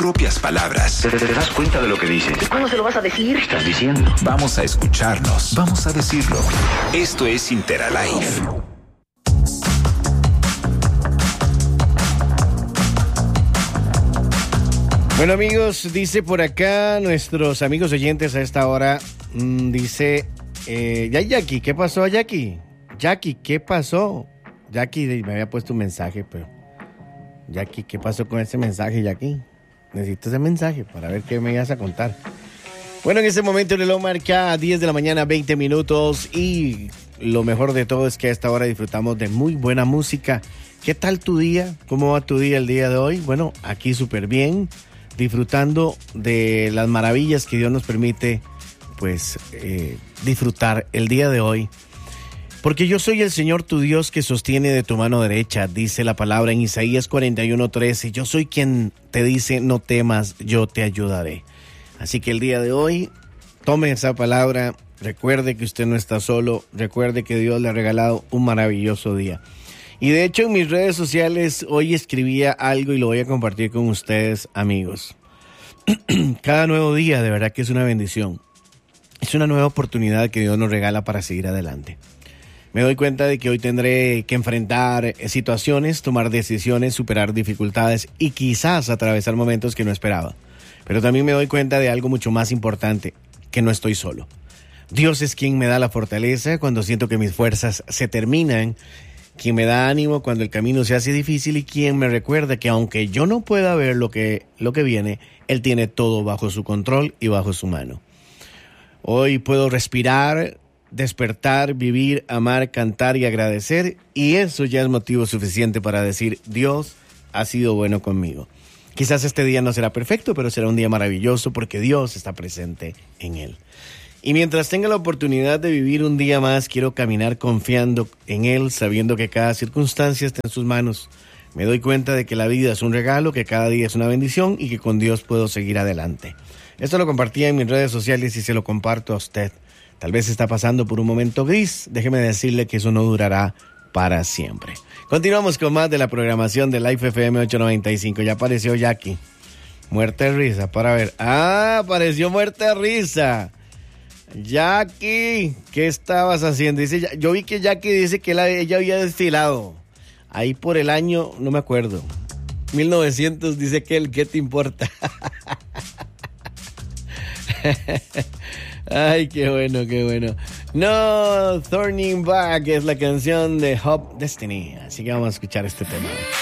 propias palabras. ¿Te das cuenta de lo que dices? ¿Y cuándo se lo vas a decir? ¿Qué estás diciendo? Vamos a escucharnos. Vamos a decirlo. Esto es Interalive. Bueno, amigos, dice por acá nuestros amigos oyentes a esta hora, dice, Jackie, ¿qué pasó, Jackie? Jackie, ¿qué pasó? Jackie me había puesto un mensaje, pero Jackie, ¿qué pasó con ese mensaje, Jackie? Necesito ese mensaje para ver qué me ibas a contar. Bueno, en ese momento el reloj marca 10 de la mañana, 20 minutos, y lo mejor de todo es que a esta hora disfrutamos de muy buena música. ¿Qué tal tu día? ¿Cómo va tu día el día de hoy? Bueno, aquí súper bien, disfrutando de las maravillas que Dios nos permite, pues, disfrutar el día de hoy. Porque yo soy el Señor tu Dios que sostiene de tu mano derecha, dice la palabra en Isaías 41:13. Yo soy quien te dice, no temas, yo te ayudaré. Así que el día de hoy, tome esa palabra, recuerde que usted no está solo, recuerde que Dios le ha regalado un maravilloso día. Y de hecho en mis redes sociales hoy escribía algo y lo voy a compartir con ustedes, amigos. Cada nuevo día de verdad que es una bendición. Es una nueva oportunidad que Dios nos regala para seguir adelante. Me doy cuenta de que hoy tendré que enfrentar situaciones, tomar decisiones, superar dificultades y quizás atravesar momentos que no esperaba. Pero también me doy cuenta de algo mucho más importante, que no estoy solo. Dios es quien me da la fortaleza cuando siento que mis fuerzas se terminan, quien me da ánimo cuando el camino se hace difícil y quien me recuerda que aunque yo no pueda ver lo que viene, Él tiene todo bajo su control y bajo su mano. Hoy puedo respirar, despertar, vivir, amar, cantar y agradecer, y eso ya es motivo suficiente para decir, Dios ha sido bueno conmigo. Quizás este día no será perfecto, pero será un día maravilloso porque Dios está presente en él. Y mientras tenga la oportunidad de vivir un día más, quiero caminar confiando en Él, sabiendo que cada circunstancia está en sus manos. Me doy cuenta de que la vida es un regalo, que cada día es una bendición y que con Dios puedo seguir adelante. Esto lo compartí en mis redes sociales y se lo comparto a usted. Tal vez está pasando por un momento gris, déjeme decirle que eso no durará para siempre. Continuamos con más de la programación de Life FM 895. Ya apareció Jackie. Muerte de risa, para ver. Apareció muerte de risa. Jackie, ¿qué estabas haciendo? Dice, yo vi que Jackie dice que ella había desfilado. Ahí por el año, no me acuerdo. 1900, dice que ¿qué te importa? Ay, qué bueno, qué bueno. No, Turning Back es la canción de Hope Destiny. Así que vamos a escuchar este tema.